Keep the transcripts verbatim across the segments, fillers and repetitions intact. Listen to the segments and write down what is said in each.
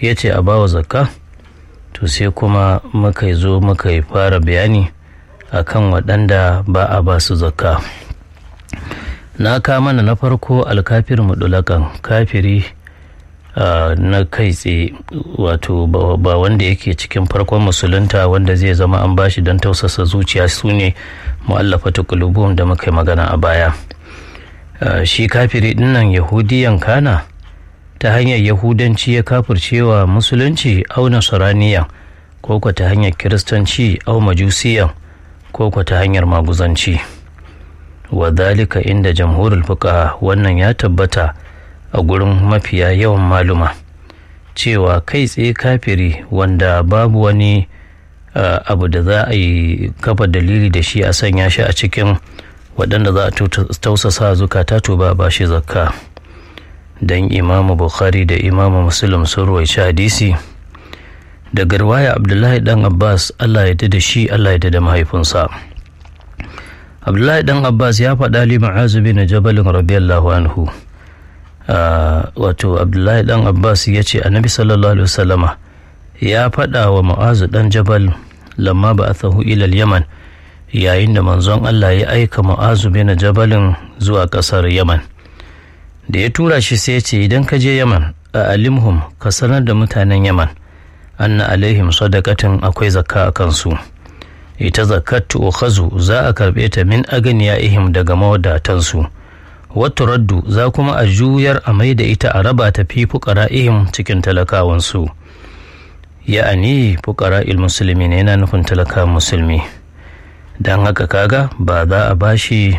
ya ce a bawa zakka, to sai kuma muka zo muka yi fara bayani akan waɗanda ba a ba su zakka. Na kama na farko alkafir mudulakan, kafiri Uh, na kai tsaye, wato ba, ba wanda yake cikin farkon musulunta wanda zai zama an bashi don tausasa zuciya, su ne mu'allafatu qulubuhum da muka yi magana a baya. Uh, shi kafiri dinnan yahudiyan kana ta hanyar yahudanci ya kafircewa musulunci, au nasaraniya ko ko ta hanyar kiristanci, au majusiyan ko ko ta hanyar maguzanci. Wa dhalika inda jamhurul fuqaha, wannan ya tabbata a gurin mafiya yawan maluma cewa kai tsaye kafiri wanda babu wani uh, abu da za a yi kafa dalili da shi a sanya shi a cikin waɗanda za a tausasa zukata, to ba ba shi zakka. Dan imamu bukhari da imamu muslim sun ruwaici hadisi daga riwaya abdullahi dan abbas, Allah ya da shi, Allah ya da mahaifinsa. Abdullahi dan abbas ya faɗa li Mu'az bin Jabal radiyallahu anhu, Uh, wato Abdullahi dan Abbas ya ce annabi sallallahu alaihi wasallama ya faɗa wa Mu'azu dan Jabal lamma ba'athahu ila al-Yaman, yayin da manzon Allah ya aika Mu'azu bin Jabalin zuwa ƙasar Yaman. Da ya tura shi sai ya ce idan ka je Yaman, a alimhum, ka sanar da mutanen Yaman anna alaihim sadaqatan, akwai zakka a kansu. Ita zakatu ukhazu, za a karbe ta min aganiyaihim, daga mawadatansu. Wata raddu, za kuma a juyar a mai da ita a raba ta fi fuqara'ihim, cikin talakawansu. Ya'ani fuqara'il musulmi ne, yana nufin talakawan musulmi. Don haka kaga ba za a bashi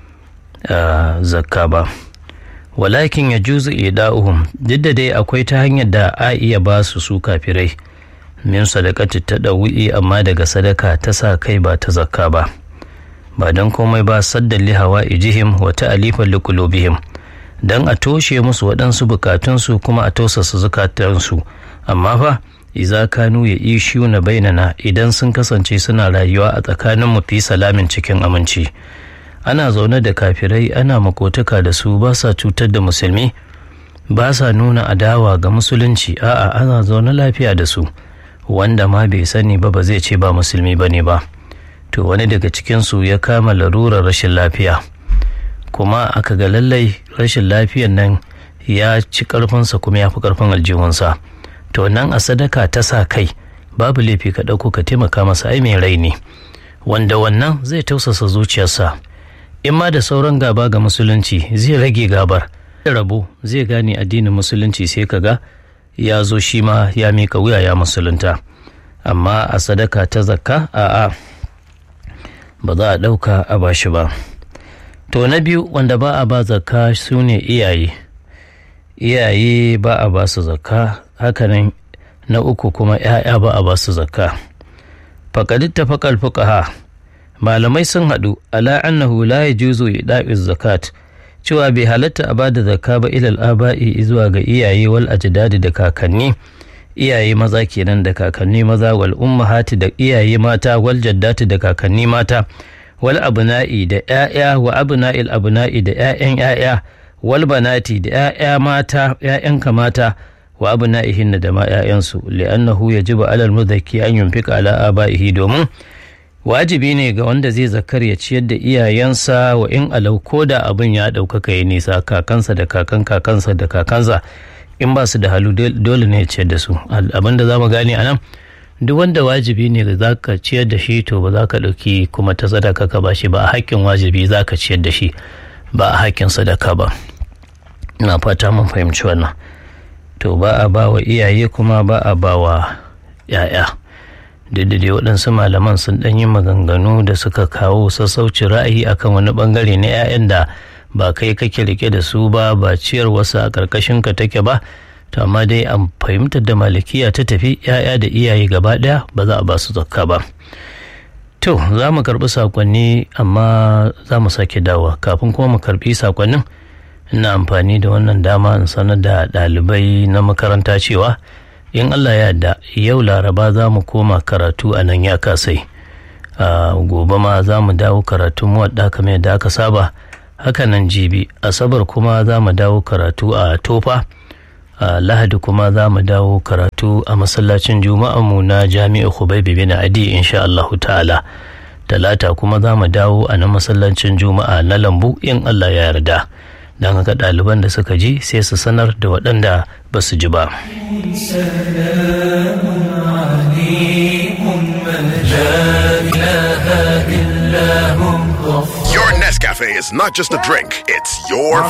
uh, zakka ba. Walakin ya juzu ida'uhum, duk da dai akwai ta hanyar da a iya ba su su kafirai min sadaqati tadawwi, amma daga sadaka ta sa kai, ba ta zakka ba. Ba don komai ba, saddan li hawa'ijihim wa ta'alifan li qulubihim, dan a toshe musu waɗansu bukatunsu kuma a tausasa zukatansu. Amma fa iza kanu ya ishu na bainana, idan sun kasance suna rayuwa a tsakanin mu fi salamin, cikin aminci. Ana zaune da kafirai, ana makotaka da su, ba sa cutar da musulmi, ba sa nuna adawa ga musulunci, a'a ana zaune lafiya da su. Wanda ma bai sani ba ba zai ce ba musulmi bane ba. To wani daga cikinsu ya kama larurar rashin lafiya, kuma aka ga lallai rashin lafiyan nan ya ci ƙarfinsa kuma ya fi ƙarfin aljihunsa. To nan a sadaka ta sa kai, babu laifi ka ɗauko ka taimaka masa, ai mai rai ne, wanda wannan zai tausasa zuciyarsa. In ma da sauran gaba ga musulunci, zai rage gabar. Da rabo zai gane addinin musulunci, sai ka ga ya zo shi ma ya miƙa wuya, ya musulunta. Amma a sadaka ta zakka, a'a, ba za a ɗauka a bashi ba. To na biyu wanda ba a ba zakka su ne iyaye. Iyaye ba a ba su zakka, hakanan na uku kuma ‘ya'ya ba a ba su zakka. Faƙadit ta faƙal fuqaha, malamai sun haɗu ala annahu la yajuzu ida'iz zakat, cewa bai halatta a ba da zakka ba ilal aba'i, zuwa ga iyaye wal ajdadi, da kakanni. Iyaye maza kenan da kakanni maza, wal ummahati, da iyaye mata, wal jaddati, da kakanni mata, wal abna'i, da ƴaƴa, wa abna'il abna'i, da ƴaƴan ƴaƴa, wal banati, da ƴaƴa mata, ƴaƴanka mata, wa abna'ihinna, da ma ƴaƴansu. Li'annahu yajibu 'alal mudhakki an yunfika 'ala aba'ihi, domin wajibi ne ga wanda zai zakar ya ciyar da iyayensa, wa in alau, ko da abin ya ɗaukaka ya nisa, kakansa da kakan kakansa da kakansa, in ba su da halu dole ne ya ciyar da su. Abin da za mu gane a nan, duk wanda wajibi ne da za ka ciyar da shi, to ba za ka ɗauki kuma ta sadaka ka ba shi ba. A haƙƙin wajibi za ka ciyar da shi, ba a haƙƙin sadaka ba. Ina fata mun fahimci wannan. To ba a ba wa iyaye kuma ba a ba wa ‘ya'ya. Duk da dai waɗansu malaman sun ɗan yi maganganu da suka kawo sassauci ra'ayi akan wani ɓangare na ‘ya'yan da ba kai kake rike da su ba, ba ciyar wasu a ƙarƙashin ka take ba. To amma dai an fahimtar da malikiya ta tafi, ‘ya'ya da iyaye gaba ɗaya ba za a ba su zakka ba. To za mu karɓi sakonni, amma za mu sake dawa. Kafin kuma mu karɓi sakonnin, ina amfani da wannan dama in sanar da ɗalibai na makaranta cewa in Allah ya yarda yau Laraba za mu koma karatu a nan ya kasai. Gobe ma za mu dawo karatu muwadda kamar yadda aka saba. Haka nan jibi Asabar kuma za mu dawo karatu a Tofa. lahadi kuma za mu dawo karatu a masallacin juma'anmu na jami'ar Khubayb bin Adi insha Allahu ta'ala. Talata kuma za mu dawo a na masallacin juma'a na lambu in Allah ya yarda. Don haka ɗaliban da suka ji sai su sanar da waɗanda ba su ji ba. Your Nescafe is not just a drink, it's your